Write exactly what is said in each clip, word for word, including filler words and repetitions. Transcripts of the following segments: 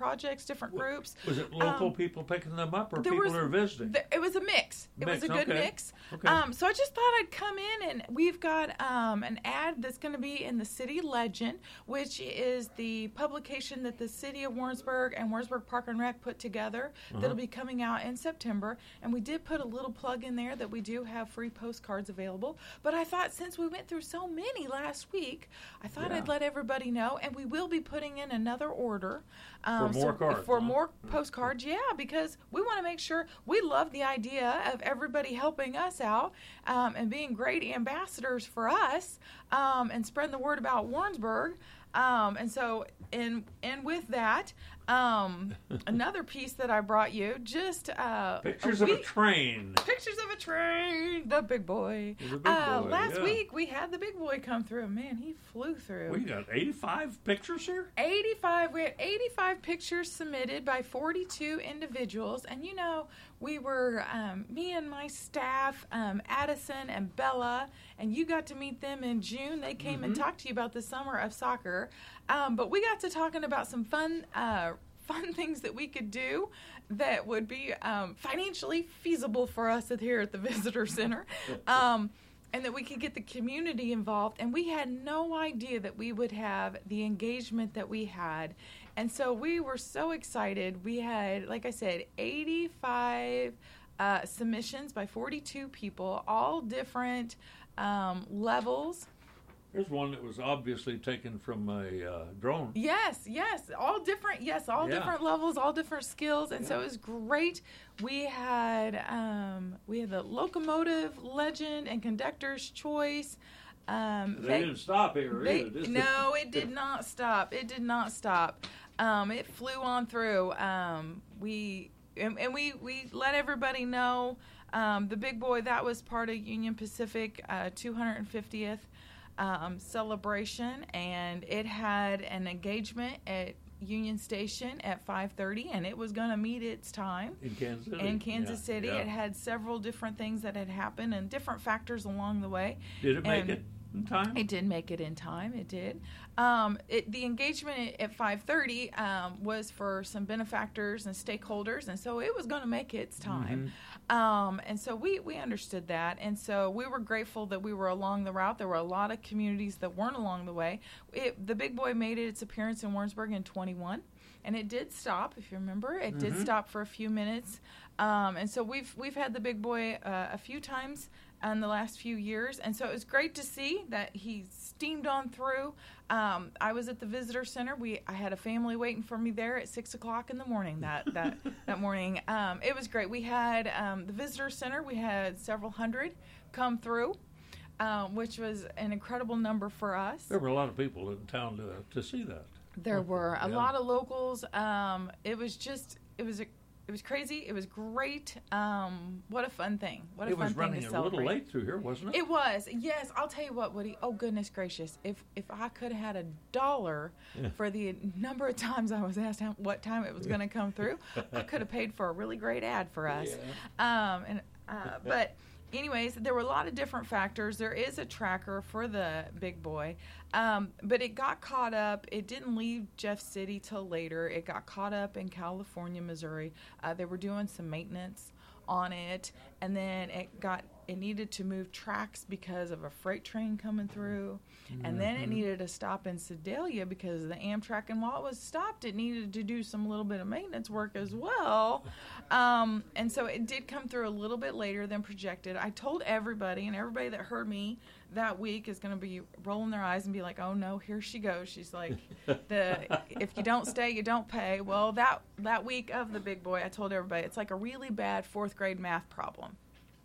projects, different groups. Was it local um, people picking them up or people was, who are visiting? Th- it was a mix. It mix, was a good okay. mix. Okay. Um, so I just thought I'd come in, and we've got um, an ad that's going to be in the City Legend, which is the publication that the City of Warrensburg and Warrensburg Park and Rec put together. Uh-huh. That'll be coming out in September. And we did put a little plug in there that we do have free postcards available. But I thought since we went through so many last week, I thought Yeah. I'd let everybody know. And we will be putting in another order. Um, For more so cards, For huh? more postcards, yeah, because we want to make sure we love the idea of everybody helping us out um, and being great ambassadors for us um, and spreading the word about Warrensburg. Um, and so, and and with that, um, another piece that I brought you, just uh, Pictures a of a week- train. Pictures of a train, the big boy. The big uh, boy, last yeah. week we had the big boy come through. Man, he flew through. We got eighty-five pictures here? eighty-five. We had eighty-five pictures submitted by forty-two individuals, and you know, we were um, me and my staff, um, Addison and Bella, and you got to meet them in June. They came Mm-hmm. and talked to you about the summer of soccer, um, but we got to talking about some fun. Uh, fun things that we could do that would be um, financially feasible for us at, here at the visitor center. Um, and that we could get the community involved. And we had no idea that we would have the engagement that we had. And so we were so excited. We had, like I said, eighty-five uh, submissions by forty-two people, all different um, levels. There's one that was obviously taken from a uh, drone. Yes, yes, all different. Yes, all Yeah. different levels, all different skills, and so Yeah. it was great. We had um, we had the locomotive legend and conductor's choice. Um, They didn't stop here they- either, did they? no, it did not stop. It did not stop. Um, it flew on through. Um, we and, and we we let everybody know. Um, the big boy, that was part of Union Pacific uh, two hundred fiftieth. Um, celebration, and it had an engagement at Union Station at five thirty, and it was going to meet its time In Kansas City. in Kansas Yeah, City. yeah. It had several different things that had happened and different factors along the way. Did it make and it in time? It did make it in time. It did. Um, it, the engagement at five thirty um, was for some benefactors and stakeholders, and so it was going to make its time. Um, and so we, we understood that, and so we were grateful that we were along the route. There were a lot of communities that weren't along the way. It, the big boy made its appearance in Warrensburg in twenty-one, and it did stop. If you remember, it did stop for a few minutes. Um, and so we've we've had the big boy uh, a few times in the last few years, and so it was great to see that he steamed on through. Um, I was at the visitor center. We I had a family waiting for me there at six o'clock in the morning that that that morning. Um, it was great. We had um, the visitor center. We had several hundred come through, um, which was an incredible number for us. There were a lot of people in town to, to see that. There were a Yeah. lot of locals. Um, it was just it was a, it was crazy. It was great. Um, what a fun thing! What a It fun was thing running to a celebrate. little late through here, wasn't it? It was, yes. I'll tell you what, Woody. Oh goodness gracious! If if I could have had a dollar Yeah. for the number of times I was asked how, what time it was going to come through, I could have paid for a really great ad for us. Um, and uh, but. Anyways, there were a lot of different factors. There is a tracker for the big boy, um, but it got caught up. It didn't leave Jeff City till later. It got caught up in California, Missouri. Uh, they were doing some maintenance on it, and then it got it needed to move tracks because of a freight train coming through, and then it needed to stop in Sedalia because of the Amtrak. And while it was stopped, it needed to do some little bit of maintenance work as well. Um, and so it did come through a little bit later than projected. I told everybody, and everybody that heard me that week is going to be rolling their eyes and be like, "Oh no, here she goes." She's like, "The if you don't stay, you don't pay." Well, that that week of the big boy, I told everybody it's like a really bad fourth grade math problem.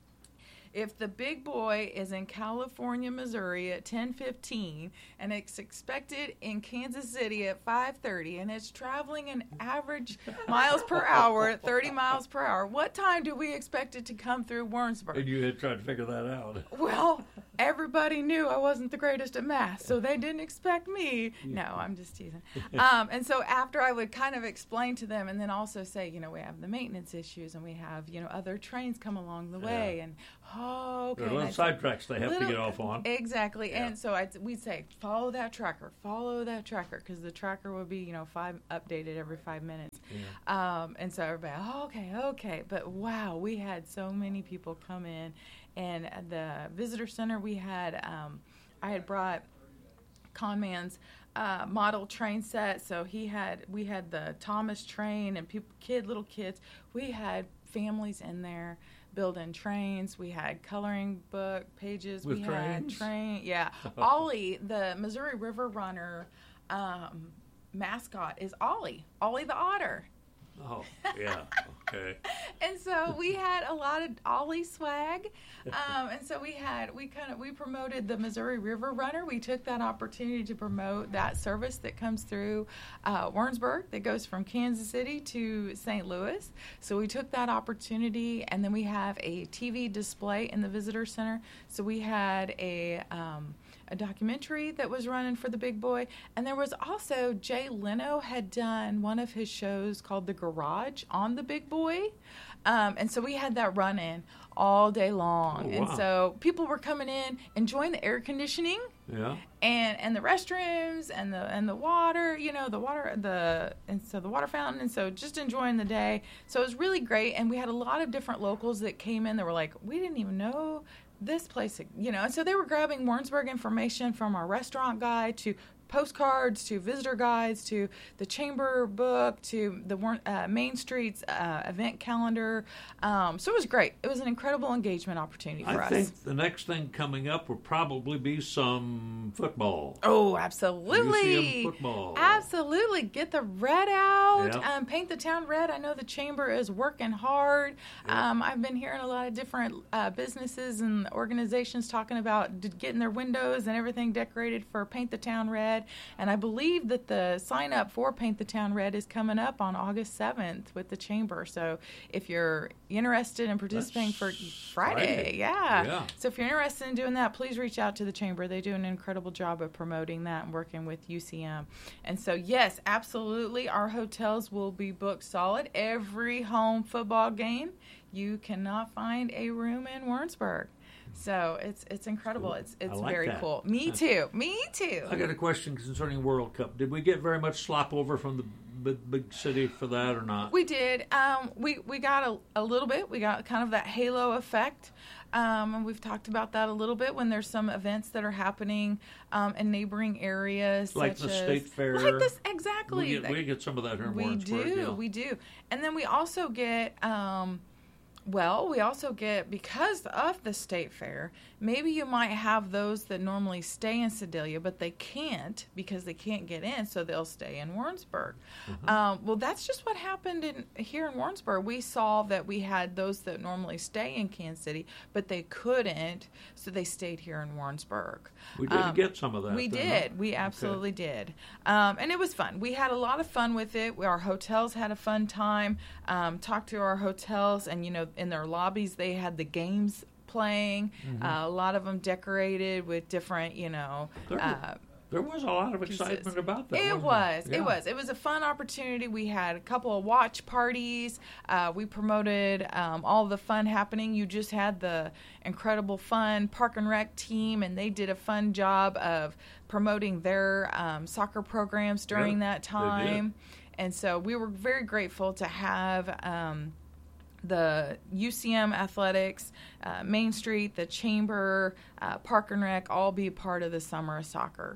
If the big boy is in California, Missouri at ten fifteen, and it's expected in Kansas City at five thirty, and it's traveling an average miles per hour at thirty miles per hour, what time do we expect it to come through Warrensburg? And you had tried to figure that out. Well, everybody knew I wasn't the greatest at math, so they didn't expect me. No, I'm just teasing. Um, and so after I would kind of explain to them, and then also say, you know, we have the maintenance issues, and we have, you know, other trains come along the way, yeah. and oh, okay. There are little sidetracks they have little, to get off on. Exactly, yeah. and so I'd, we'd say, follow that tracker, follow that tracker, because the tracker would be, you know, five updated every five minutes. Yeah. Um, and so everybody, oh, okay, okay. But wow, we had so many people come in, and at the visitor center we had, um, I had brought Conman's uh, model train set. So he had, we had the Thomas train and people, kid, little kids. We had families in there building trains. We had coloring book pages. With we trains? had train, yeah. Ollie, the Missouri River Runner um, mascot is Ollie, Ollie the otter. Oh, yeah, okay. And so we had a lot of Ollie swag, um, and so we had, we kind of, we promoted the Missouri River Runner. We took that opportunity to promote that service that comes through uh, Warrensburg that goes from Kansas City to Saint Louis. So we took that opportunity, and then we have a T V display in the visitor center. So we had a um, a documentary that was running for the Big Boy, and there was also Jay Leno had done one of his shows called The Garage on the Big Boy, um, and so we had that running all day long. Oh, wow. And so people were coming in, enjoying the air conditioning, yeah, and and the restrooms and the and the water, you know, the water the and so the water fountain, and so just enjoying the day. So it was really great, and we had a lot of different locals that came in that were like, we didn't even know this place, you know, and so they were grabbing Warrensburg information from our restaurant guide to postcards to visitor guides to the chamber book to the uh, Main Street's uh, event calendar. Um, so it was great. It was an incredible engagement opportunity for I us. I think the next thing coming up will probably be some football. Oh, absolutely. Museum football. Absolutely. Get the red out. Yep. Um, paint the town red. I know the chamber is working hard. Yep. Um, I've been hearing a lot of different uh, businesses and organizations talking about d- getting their windows and everything decorated for Paint the Town Red. And I believe that the sign up for Paint the Town Red is coming up on August seventh with the chamber. So if you're interested in participating That's for Friday, Friday. Yeah. yeah. So if you're interested in doing that, please reach out to the chamber. They do an incredible job of promoting that and working with U C M. And so, yes, absolutely, our hotels will be booked solid. Every home football game, you cannot find a room in Warrensburg. So it's it's incredible. Cool. It's it's like very that. cool. Me too. Me too. I got a question concerning World Cup. Did we get very much slop over from the big, big city for that or not? We did. Um, we we got a, a little bit. We got kind of that halo effect. Um, and we've talked about that a little bit when there's some events that are happening um, in neighboring areas, like such the as, state fair. Like this, exactly. We get, we get some of that here in we Warrensburg. do. Yeah. We do. And then we also get. Um, Well, we also get, because of the state fair, maybe you might have those that normally stay in Sedalia, but they can't because they can't get in, so they'll stay in Warrensburg. Mm-hmm. Um, well, that's just what happened in here in Warrensburg. We saw that we had those that normally stay in Kansas City, but they couldn't, so they stayed here in Warrensburg. We did um, get some of that. We then, did. huh? We absolutely Okay. did. Um, and it was fun. We had a lot of fun with it. Our hotels had a fun time. Um, talked to our hotels, and, you know, in their lobbies, they had the games playing. Mm-hmm. Uh, a lot of them decorated with different, you know. There, Uh, there was a lot of pieces. excitement about that. It wasn't was. there? It Yeah. was. It was a fun opportunity. We had a couple of watch parties. Uh, we promoted um, all the fun happening. You just had the incredible fun Park and Rec team, and they did a fun job of promoting their um, soccer programs during Yeah, that they did. time. And so we were very grateful to have um, the U C M Athletics, uh, Main Street, the Chamber, uh, Park and Rec all be part of the Summer of Soccer.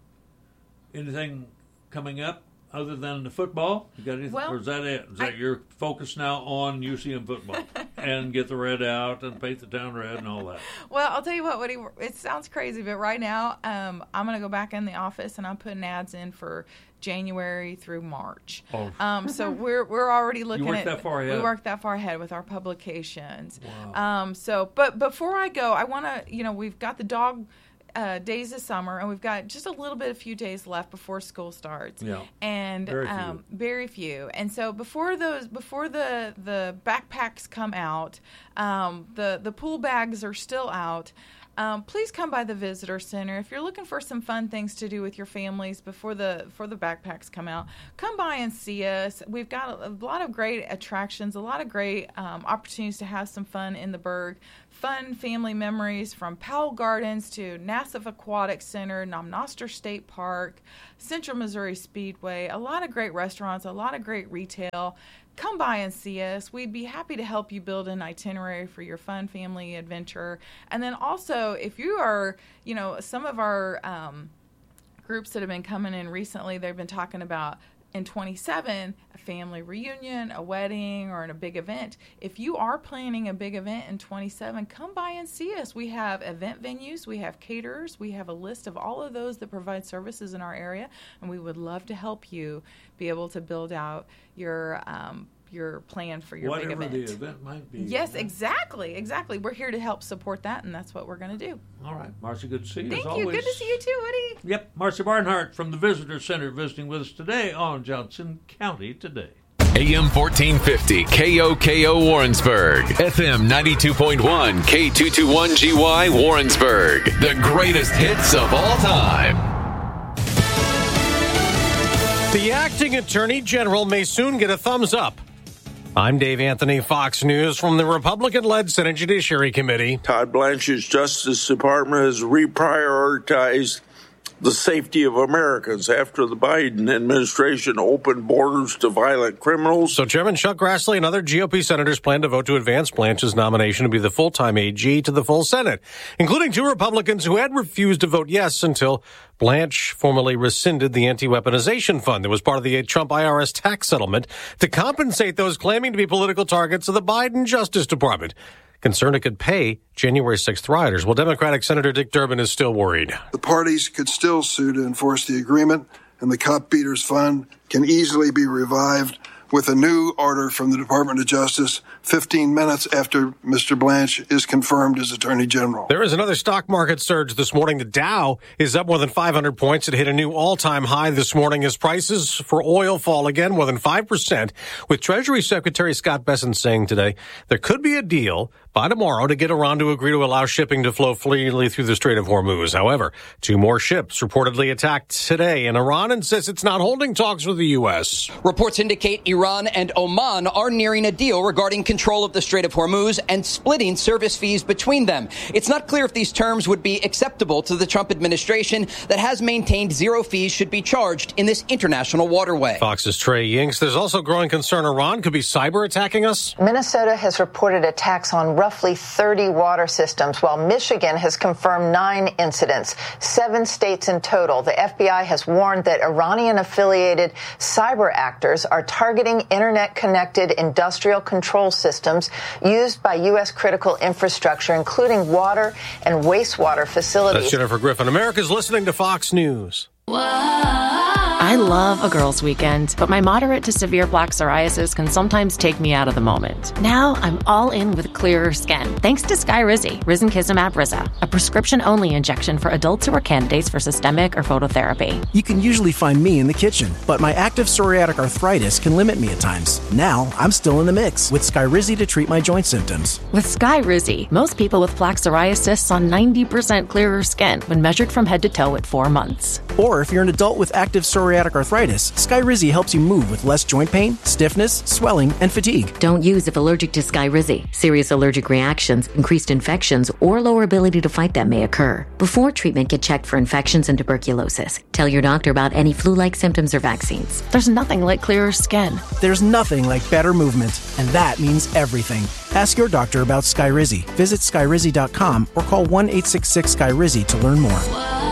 Anything coming up other than the football? You got anything? Well, or is that it? Is that I- your focus now on U C M football and get the red out and paint the town red and all that? Well, I'll tell you what, Woody, it sounds crazy, but right now um, I'm going to go back in the office and I'm putting ads in for January through March. Oh. Um, so we're we're already looking worked at that far ahead. We worked that far ahead with our publications. Wow. Um, so, but before I go, I want to, you know, we've got the dog uh, days of summer, and we've got just a little bit, a few days left before school starts. Yeah. And Very few. um, very few. And so before those, before the the backpacks come out, um, the the pool bags are still out. um, please come by the Visitor Center. If you're looking for some fun things to do with your families before the before the backpacks come out, come by and see us. We've got a, a lot of great attractions, a lot of great um, opportunities to have some fun in the Berg. Fun family memories from Powell Gardens to Nassau Aquatic Center, Nomnoster State Park, Central Missouri Speedway. A lot of great restaurants, a lot of great retail. Come by and see us. We'd be happy to help you build an itinerary for your fun family adventure. And then also, if you are, you know, some of our um, groups that have been coming in recently, they've been talking about in twenty-seven, a family reunion, a wedding, or in a big event. If you are planning a big event in twenty-seven, come by and see us. We have event venues, we have caterers, we have a list of all of those that provide services in our area, and we would love to help you be able to build out your um, your plan for your Whatever big event. Whatever the event might be. Yes, exactly, exactly. We're here to help support that, and that's what we're going to do. All right, Marcy, good to see you Thank as you. always. Good to see you too, Woody. Yep, Marcy Barnhart from the Visitor Center visiting with us today on Johnson County Today. A M fourteen fifty, K O K O Warrensburg. F M ninety-two point one, K two twenty-one G Y Warrensburg. The greatest hits of all time. The acting attorney general may soon get a thumbs up. I'm Dave Anthony, Fox News, from the Republican-led Senate Judiciary Committee. Todd Blanche's Justice Department has reprioritized the safety of Americans after the Biden administration opened borders to violent criminals. So Chairman Chuck Grassley and other G O P senators plan to vote to advance Blanche's nomination to be the full-time A G to the full Senate, including two Republicans who had refused to vote yes until Blanche formally rescinded the anti-weaponization fund that was part of the Trump I R S tax settlement to compensate those claiming to be political targets of the Biden Justice Department. Concerned it could pay January sixth rioters. Well, Democratic Senator Dick Durbin is still worried. The parties could still sue to enforce the agreement, and the Cop Beaters Fund can easily be revived with a new order from the Department of Justice fifteen minutes after Mister Blanche is confirmed as Attorney General. There is another stock market surge this morning. The Dow is up more than five hundred points. It hit a new all-time high this morning as prices for oil fall again more than five percent, with Treasury Secretary Scott Bessent saying today there could be a deal by tomorrow to get Iran to agree to allow shipping to flow freely through the Strait of Hormuz. However, two more ships reportedly attacked today, and Iran insists it's not holding talks with the U S. Reports indicate Iran and Oman are nearing a deal regarding control of the Strait of Hormuz and splitting service fees between them. It's not clear if these terms would be acceptable to the Trump administration that has maintained zero fees should be charged in this international waterway. Fox's Trey Yinks. There's also growing concern Iran could be cyber attacking us. Minnesota has reported attacks on roughly thirty water systems, while Michigan has confirmed nine incidents, seven states in total. The F B I has warned that Iranian-affiliated cyber actors are targeting internet-connected industrial control systems used by U S critical infrastructure, including water and wastewater facilities. That's Jennifer Griffin. America's listening to Fox News. I love a girls' weekend, but my moderate to severe plaque psoriasis can sometimes take me out of the moment. Now I'm all in with clearer skin, thanks to Skyrizi, Risankizumab Riza, a prescription-only injection for adults who are candidates for systemic or phototherapy. You can usually find me in the kitchen, but my active psoriatic arthritis can limit me at times. Now I'm still in the mix with Skyrizi to treat my joint symptoms. With Skyrizi, most people with plaque psoriasis saw ninety percent clearer skin when measured from head to toe at four months. Or if you're an adult with active psoriatic arthritis, Skyrizi helps you move with less joint pain, stiffness, swelling, and fatigue. Don't use if allergic to Skyrizi. Serious allergic reactions, increased infections, or lower ability to fight them may occur. Before treatment, get checked for infections and tuberculosis. Tell your doctor about any flu-like symptoms or vaccines. There's nothing like clearer skin. There's nothing like better movement, and that means everything. Ask your doctor about Skyrizi. Visit Skyrizi dot com or call one eight six six Skyrizi to learn more.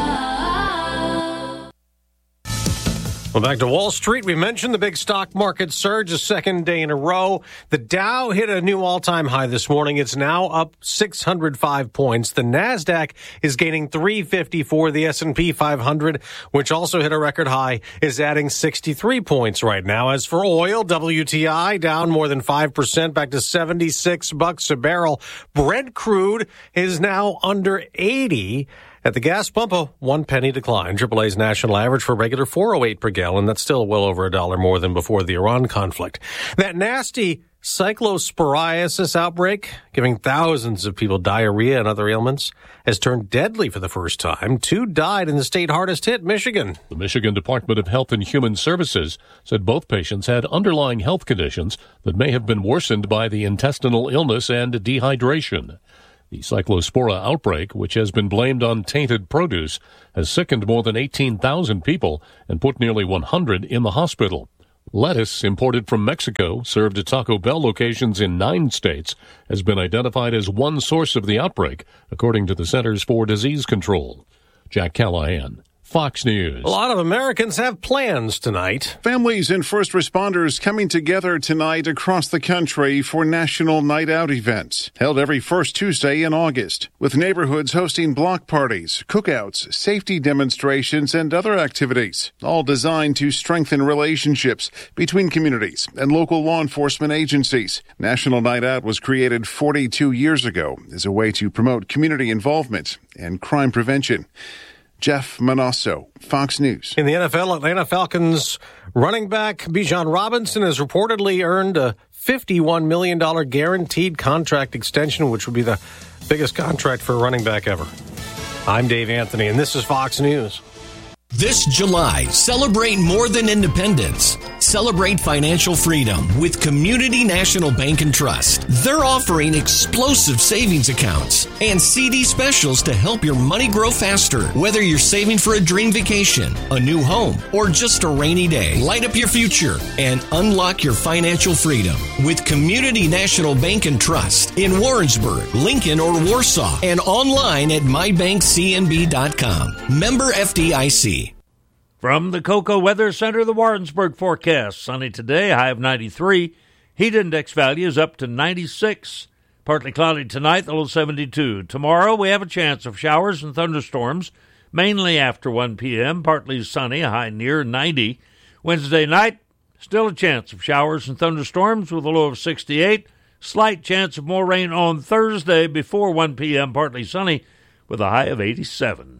Well, back to Wall Street. We mentioned the big stock market surge a second day in a row. The Dow hit a new all-time high this morning. It's now up six hundred five points. The NASDAQ is gaining three fifty-four. The S and P five hundred, which also hit a record high, is adding sixty-three points right now. As for oil, W T I down more than five percent, back to seventy-six bucks a barrel. Brent crude is now under eighty. At the gas pump, a one penny decline. triple A's national average for regular four oh eight per gallon. That's still well over a dollar more than before the Iran conflict. That nasty cyclosporiasis outbreak, giving thousands of people diarrhea and other ailments, has turned deadly for the first time. Two died in the state hardest hit, Michigan. The Michigan Department of Health and Human Services said both patients had underlying health conditions that may have been worsened by the intestinal illness and dehydration. The cyclospora outbreak, which has been blamed on tainted produce, has sickened more than eighteen thousand people and put nearly one hundred in the hospital. Lettuce imported from Mexico, served at Taco Bell locations in nine states, has been identified as one source of the outbreak, according to the Centers for Disease Control. Jack Callahan, Fox News. A lot of Americans have plans tonight. Families and first responders coming together tonight across the country for National Night Out events, held every first Tuesday in August, with neighborhoods hosting block parties, cookouts, safety demonstrations, and other activities, all designed to strengthen relationships between communities and local law enforcement agencies. National Night Out was created forty-two years ago as a way to promote community involvement and crime prevention. Jeff Manasso, Fox News. In the N F L, Atlanta Falcons running back Bijan Robinson has reportedly earned a fifty-one million dollars guaranteed contract extension, which would be the biggest contract for a running back ever. I'm Dave Anthony, and this is Fox News. This July, celebrate more than independence. Celebrate financial freedom with Community National Bank and Trust. They're offering explosive savings accounts and C D specials to help your money grow faster. Whether you're saving for a dream vacation, a new home, or just a rainy day, light up your future and unlock your financial freedom with Community National Bank and Trust in Warrensburg, Lincoln, or Warsaw, and online at my bank c n b dot com. Member F D I C. From the Cocoa Weather Center, the Warrensburg forecast. Sunny today, high of ninety-three. Heat index values up to ninety-six. Partly cloudy tonight, the low seventy-two. Tomorrow, we have a chance of showers and thunderstorms, mainly after one p.m. Partly sunny, a high near ninety. Wednesday night, still a chance of showers and thunderstorms with a low of sixty-eight. Slight chance of more rain on Thursday before one p.m. Partly sunny with a high of eighty-seven.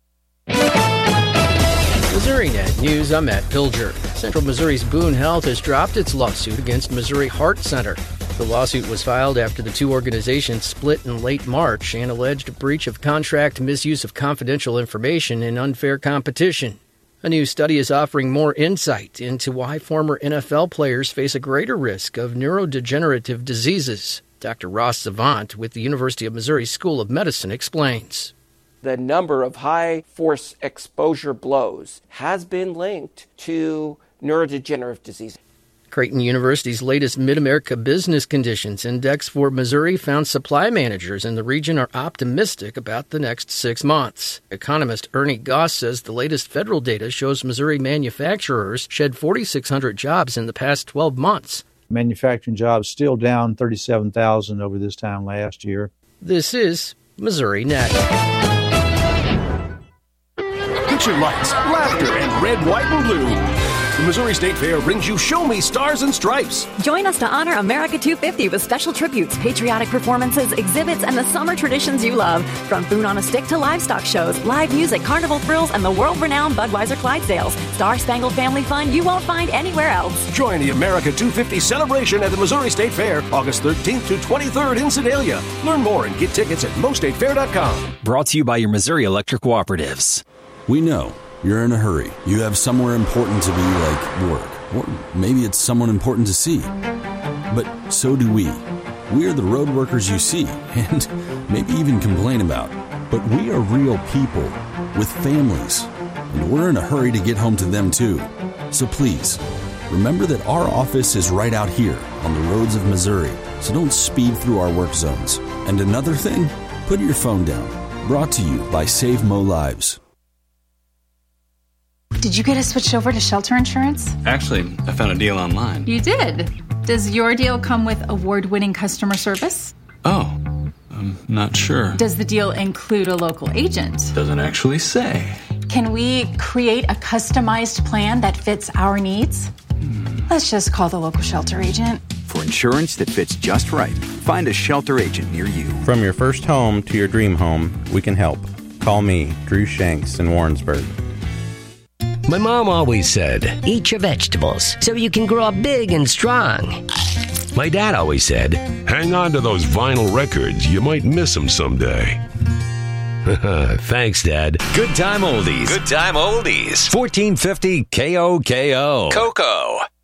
MissouriNet News, I'm Matt Pilger. Central Missouri's Boone Health has dropped its lawsuit against Missouri Heart Center. The lawsuit was filed after the two organizations split in late March and alleged breach of contract, misuse of confidential information, and unfair competition. A new study is offering more insight into why former N F L players face a greater risk of neurodegenerative diseases. Doctor Ross Savant with the University of Missouri School of Medicine explains. The number of high-force exposure blows has been linked to neurodegenerative disease. Creighton University's latest Mid-America Business Conditions Index for Missouri found supply managers in the region are optimistic about the next six months. Economist Ernie Goss says the latest federal data shows Missouri manufacturers shed forty-six hundred jobs in the past twelve months. Manufacturing jobs still down thirty-seven thousand over this time last year. This is MissouriNet. Picture lights, laughter, and red, white, and blue. The Missouri State Fair brings you Show Me Stars and Stripes. Join us to honor America two fifty with special tributes, patriotic performances, exhibits, and the summer traditions you love. From Food on a Stick to livestock shows, live music, carnival thrills, and the world-renowned Budweiser Clydesdales. Star-spangled family fun you won't find anywhere else. Join the America two fifty celebration at the Missouri State Fair, August thirteenth to twenty-third in Sedalia. Learn more and get tickets at mo state fair dot com. Brought to you by your Missouri Electric Cooperatives. We know you're in a hurry. You have somewhere important to be, like work. Or maybe it's someone important to see. But so do we. We are the road workers you see, and maybe even complain about. But we are real people with families, and we're in a hurry to get home to them too. So please, remember that our office is right out here on the roads of Missouri, so don't speed through our work zones. And another thing, put your phone down. Brought to you by Save Mo Lives. Did you get us switched over to shelter insurance? Actually, I found a deal online. You did? Does your deal come with award-winning customer service? Oh, I'm not sure. Does the deal include a local agent? Doesn't actually say. Can we create a customized plan that fits our needs? Hmm. Let's just call the local shelter agent. For insurance that fits just right, find a shelter agent near you. From your first home to your dream home, we can help. Call me, Drew Shanks in Warrensburg. My mom always said, eat your vegetables so you can grow up big and strong. My dad always said, hang on to those vinyl records. You might miss them someday. Thanks, Dad. Good time oldies. Good time oldies. fourteen fifty K O K O. Coco.